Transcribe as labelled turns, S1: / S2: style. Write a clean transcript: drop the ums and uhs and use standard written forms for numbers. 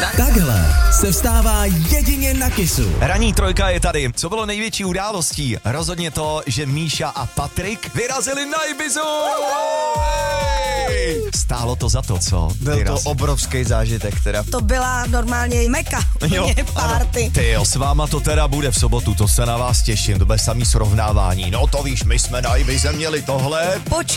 S1: Takhle se vstává jedině na Kissu.
S2: Ranní trojka je tady. Co bylo největší událostí? Rozhodně to, že Míša a Patrik vyrazili na Ibizu. Stálo to za to, co?
S3: Byl to obrovský zážitek teda.
S4: To byla normálně meka, party.
S2: Tyjo, s váma to teda bude v sobotu, to se na vás těším, to bude samý srovnávání. No to víš, my jsme na Ibize měli tohle.